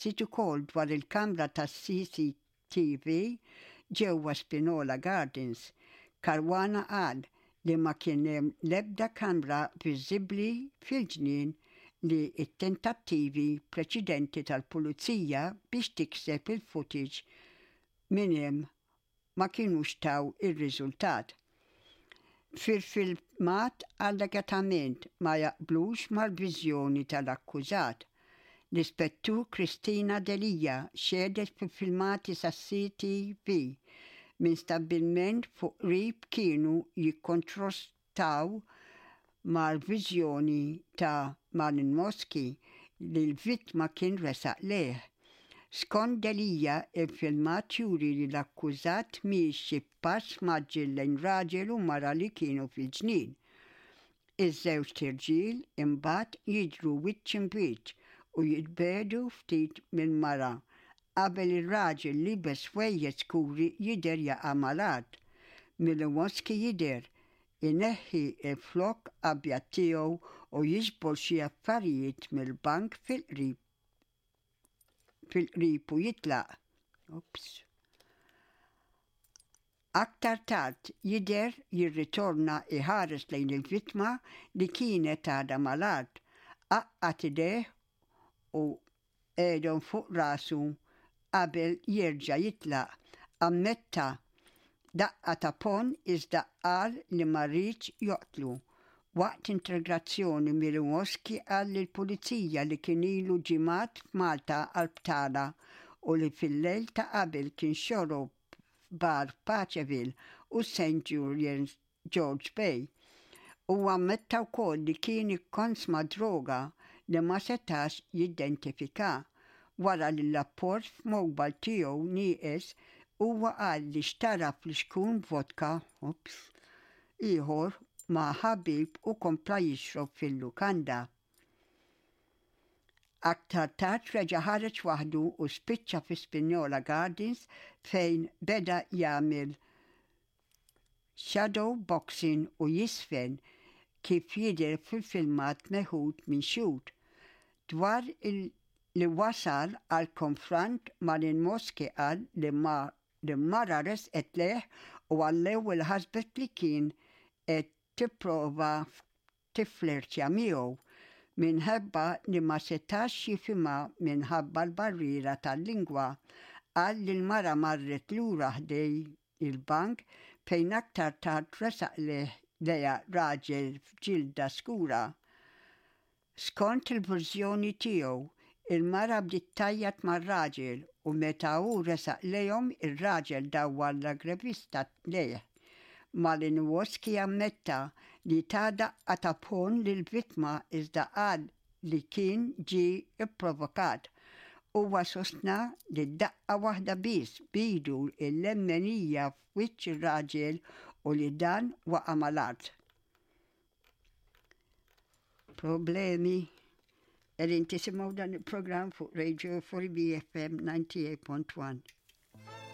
sit ukoll dwar il-kamra tas-CCTV ġewwa Spinola Gardens. Karwana qal li ma kien hemm l-ebda kamra viżibbli fil-ġnien li t-tentattivi preċedenti tal-pulizija biex tikseb il-footage minn hemm ma kinux taw ir-riżultat. Fil-filmat allegatament ma jaqblux mal-viżjoni tal-akkużat. L-Ispettur Kristina Delija xedet fil-filmati sas-CTV minn stabbilment fuq qrib kienu jikkontrastaw mal-viżjoni ta' Malinowski li l-vittma kien resaq leh. Skont Delija il-filmat juri li l-akkużat miexi pass maġġel lejn raġel u mara li kienu fil-ġnien. Iż-żewġ tirġiel imbagħad jidhru wiċċ imbiċċ u jitbedu ftit mill-mara qabel ir-raġel li libes ħwejjeġ skuri jidher jaqa' mal-art. Malinowski jidher ineħħi l-flokk abjad tiegħu u jiġbor xi affarijiet mill-bank fil-qrib u jitlaq. Aktar tard jidher jirritorna iħares lejn il-vittma li kienet għadha mal-art. Qaqqat idejh u qiegħdhom fuq rasu qabel jerġa' jitlaq. Ammetta daqqa ta' pon iżda qal li ma rridx joqtlu. Waqt integrazzjoni Malinowski qal lill-pulizija li kien ilu ġimgħat f'Malta għall-btala u li fil-lejl ta' qabel kien xorob bar Paceville u St. Julian's George Bay. U ammetta wkoll li kien ikkonsma droga li ma setax jidentifika. Wara li l-apport f'mowbal tiegħu nieqes huwa qal li xtara fl-xkun vodka ieħor ma' ħabib u kompla jixrob fil-lukanda. Aktar tard reġa' ħareġ waħdu u spiċċa fi Spinola Gardens fejn beda jagħmel shadow boxing u jisfen kif jidher fil-filmat meħud minn xhud. Dwar li wasal għal konfront Malinowski qal li mara resqet leh u għall-ewwel ħasbet li kien qed tipprova tiflirtja miegħu minħabba li ma setax jifhimha minħabba l-barriera tal-lingwa. Qal li l-mara marret lura ħdej il-bank fejn aktar tard resaq lejha raġel f'ġilda skura. Skont il-verżjoni tiegħu, il-mara bdiet tajjat mar-raġel u meta hu resaq lejhom ir-raġel dawwar l-aggrevista lejh. Malinowski ammetta li ta' daqqa ta' pon lill-vittma iżda qal li kien ġie pprovokat. Huwa sostna li daqqa waħda biss bidu l-lemmenija f'wiċċ ir-raġel u li dan waqa' mal-art. Problemi. Inti simgħu dan il-programm fuq Radio 4BFM 98.1.